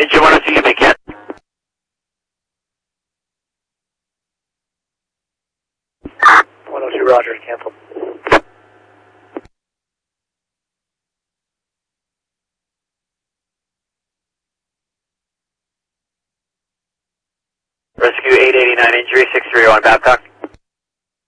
Engine 102, you make it. Roger, cancel. Rescue 889, injury 631, Babcock.